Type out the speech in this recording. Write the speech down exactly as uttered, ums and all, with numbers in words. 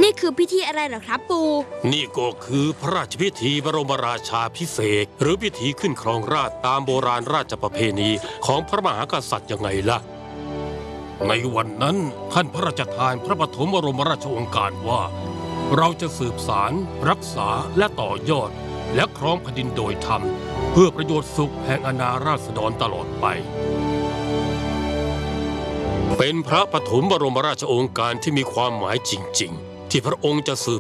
นี่คือพิธีอะไรเหรอครับปู่นี่ก็คือพระราชพิธีบรมราชาภิเษกหรือพิธีขึ้นครองราชย์ตามโบราณราชประเพณีของพระมหากษัตริย์ยังไงล่ะในวันนั้นท่านพระราชทานพระปฐมบรมราชโองการว่าเราจะสืบสารรักษาและต่อยอดและครองแผ่นดินโดยธรรมเพื่อประโยชน์สุขแห่งอาณาราษฎรตลอดไปเป็นพระปฐมบรมราชโองการที่มีความหมายจริงๆที่พระองค์จะสืบ